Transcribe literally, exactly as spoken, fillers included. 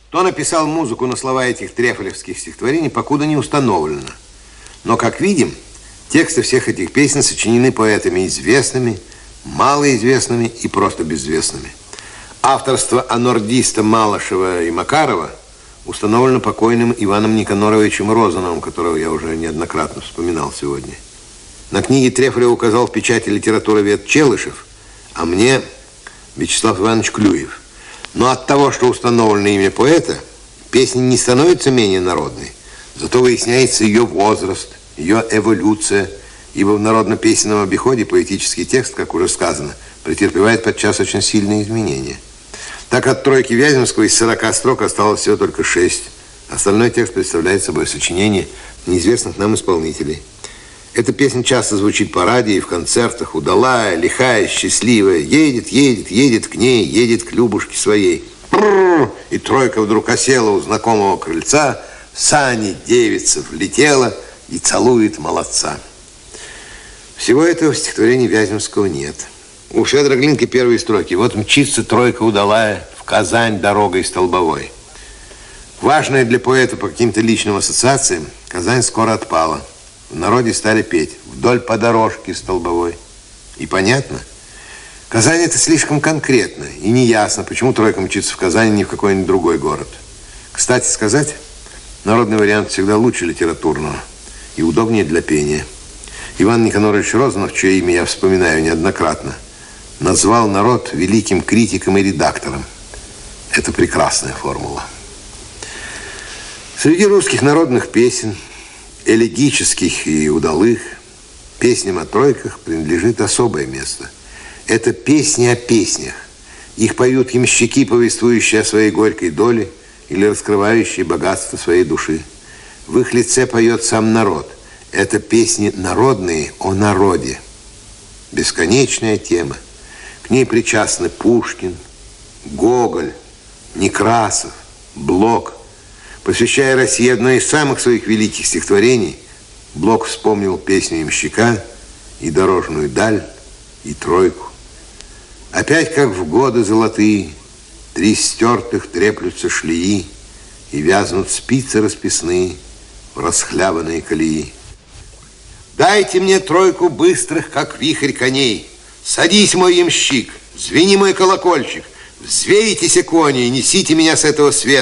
Кто написал музыку на слова этих трефолевских стихотворений, покуда не установлено. Но, как видим, тексты всех этих песен сочинены поэтами известными, малоизвестными и просто безвестными. Авторство анордиста Малышева и Макарова установлено покойным Иваном Никаноровичем Розановым, которого я уже неоднократно вспоминал сегодня. На книге Трефолева указал в печати литературовед Челышев, а мне Вячеслав Иванович Клюев. Но от того, что установлено имя поэта, песня не становится менее народной. Зато выясняется ее возраст, ее эволюция, ибо в народно-песенном обиходе поэтический текст, как уже сказано, претерпевает подчас очень сильные изменения. Так от тройки Вяземского из сорока строк осталось всего только шесть. Остальной текст представляет собой сочинение неизвестных нам исполнителей. Эта песня часто звучит по радио и в концертах. Удалая, лихая, счастливая. Едет, едет, едет к ней, едет к Любушке своей. Прррр! И тройка вдруг осела у знакомого крыльца. В сани девица влетела и целует молодца. Всего этого в стихотворении Вяземского нет. У Федора Глинки первые строки. Вот мчится тройка удалая в Казань дорогой столбовой. Важная для поэта по каким-то личным ассоциациям, Казань скоро отпала. В народе стали петь вдоль по дорожке столбовой. И понятно, Казань это слишком конкретно и неясно, почему тройка мчится в Казани, не в какой-нибудь другой город. Кстати сказать, народный вариант всегда лучше литературного и удобнее для пения. Иван Никанорович Розанов, чье имя я вспоминаю неоднократно, назвал народ великим критиком и редактором. Это прекрасная формула. Среди русских народных песен, элегических и удалых, песням о тройках принадлежит особое место. Это песни о песнях. Их поют ямщики, повествующие о своей горькой доле или раскрывающие богатство своей души. В их лице поет сам народ. Это песни народные о народе. Бесконечная тема. К ней причастны Пушкин, Гоголь, Некрасов, Блок. Посвящая России одно из самых своих великих стихотворений, Блок вспомнил песню ямщика и дорожную даль, и тройку. Опять, как в годы золотые, три стертых треплются шлеи, и вязнут спицы расписные в расхлябанные колеи. Дайте мне тройку быстрых, как вихрь коней. Садись, мой ямщик, звени мой колокольчик, взвейтесь, кони, и несите меня с этого света.